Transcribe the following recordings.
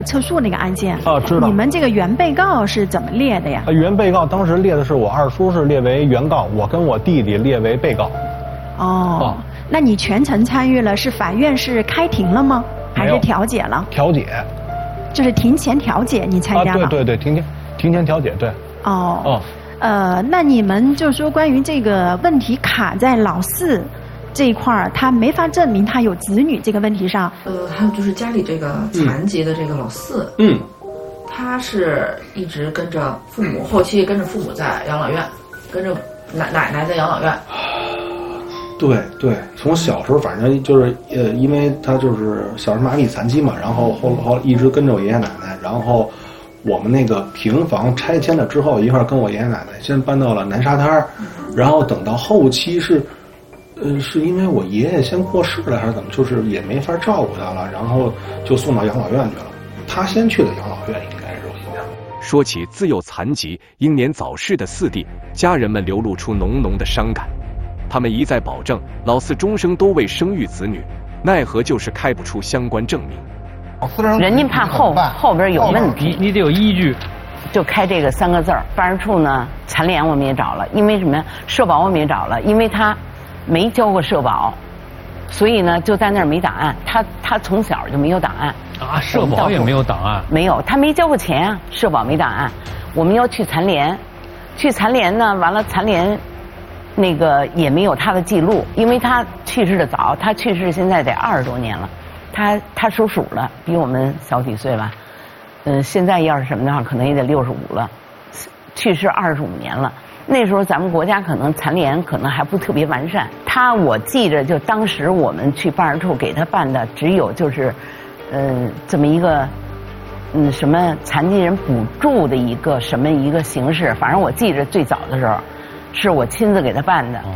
测速那个案件啊，知道。 你们这个原被告是怎么列的呀？ 原被告当时列的是我二叔是列为原告，我跟我弟弟列为被告。 哦，那你全程参与了，是法院是开庭了吗？还是调解了？ 调解。 就是庭前调解，你参加了？ 对，庭前调解，对。 那你们就说关于这个问题卡在老四这一块儿，他没法证明他有子女这个问题上。 还有就是家里这个残疾的这个老四，他是一直跟着父母，后期跟着父母在养老院，跟着奶奶在养老院。 对，从小时候反正就是因为他就是小儿麻痹残疾嘛，然后后一直跟着我爷爷奶奶，然后我们那个平房拆迁了之后，一块儿跟我爷爷奶奶先搬到了南沙滩，然后等到后期是因为我爷爷先过世了还是怎么，就是也没法照顾他了，然后就送到养老院去了。他先去的养老院，应该是我印象。 说起自幼残疾、英年早逝的四弟，家人们流露出浓浓的伤感。他们一再保证老四终生都未生育子女，奈何就是开不出相关证明。 人家怕后边有问题， 你得有依据。 就开这个3个字儿。办事处呢，残联我们也找了，因为什么呀？社保我们也找了，因为他没交过社保，所以呢就在那儿没档案。他从小就没有档案啊，社保也没有档案。 没有，他没交过钱啊，社保没档案。我们要去残联，呢，完了残联那个也没有他的记录，因为他去世的早，他去世现在得20多年了，他属鼠了，比我们小几岁吧。现在要是什么的话，可能也得65了，去世25年了。那时候咱们国家可能残联可能还不特别完善。我记着，就当时我们去办事处给他办的，只有就是这么一个什么残疾人补助的一个什么一个形式。反正我记着最早的时候，是我亲自给他办的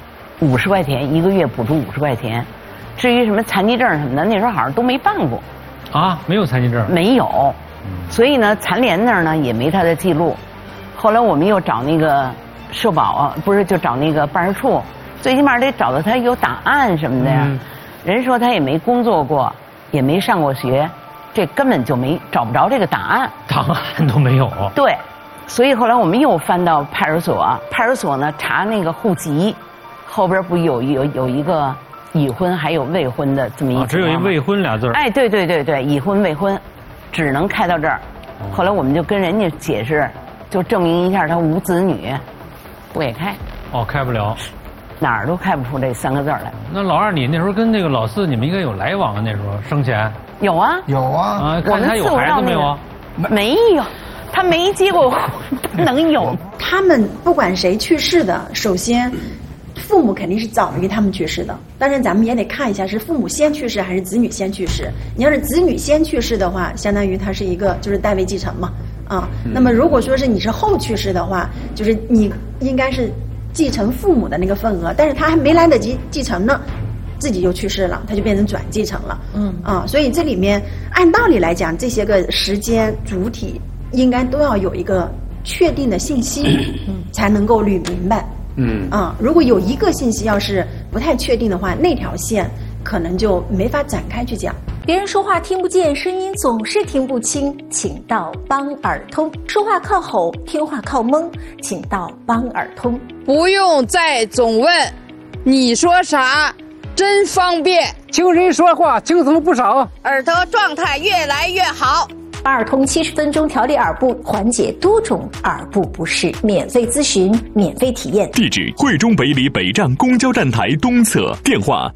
，50块钱1个月，补助50块钱。至于什么残疾证什么的，那时候好像都没办过。 啊，没有残疾证？ 没有。所以呢，残联那儿呢也没他的记录。后来我们又找那个社保啊，不是就找那个办事处，最起码得找到他有档案什么的呀。人说他也没工作过，也没上过学，这根本就找不着这个档案。 档案都没有。 对，所以后来我们又翻到派出所，派出所呢查那个户籍，后边不有一个已婚还有未婚的这么一个。 只有一未婚俩字。 哎，对，已婚未婚，只能开到这儿。后来我们就跟人家解释，就证明一下他无子女，不给开。 开不了， 哪儿都开不出这3个字来。 那老二，你那时候跟那个老四，你们应该有来往啊？那时候生前有啊， 看他有孩子没有啊？ 没有，他没结过婚，不能有。 他们不管谁去世的，首先父母肯定是早于他们去世的，当然咱们也得看一下是父母先去世还是子女先去世。你要是子女先去世的话，相当于他是一个就是代位继承嘛，那么如果说是你是后去世的话，就是你应该是继承父母的那个份额，但是他还没来得及继承呢，自己就去世了，他就变成转继承了。所以这里面按道理来讲，这些个时间主体应该都要有一个确定的信息，才能够捋明白。如果有一个信息要是不太确定的话，那条线可能就没法展开去讲。 别人说话听不见，声音总是听不清，请到帮耳通。说话靠吼，听话靠蒙，请到帮耳通。 不用再总问，你说啥？真方便。 听人说话，听懂不少， 耳朵状态越来越好。 帮耳通70分钟调理耳部，缓解多种耳部不适，免费咨询，免费体验。 地址：惠中北里北站公交站台东侧，电话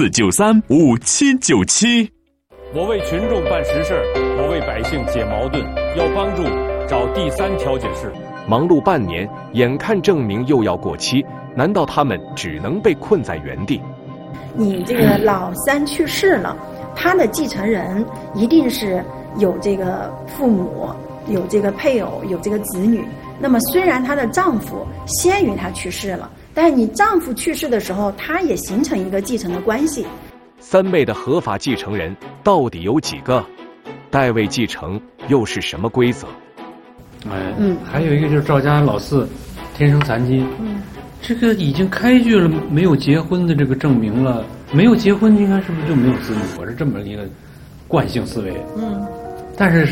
64935797。 我为群众办实事，我为百姓解矛盾，要帮助找第3调解室。 忙碌半年，眼看证明又要过期，难道他们只能被困在原地？ 你这个老三去世了，他的继承人一定是有这个父母，有这个配偶，有这个子女。那么虽然她的丈夫先于她去世了，但是你丈夫去世的时候，他也形成一个继承的关系。 3妹的合法继承人到底有几个？代位继承又是什么规则？ 还有一个就是赵家老四，天生残疾。这个已经开具了没有结婚的这个证明了，没有结婚应该是不是就没有子女？我是这么一个惯性思维。 但是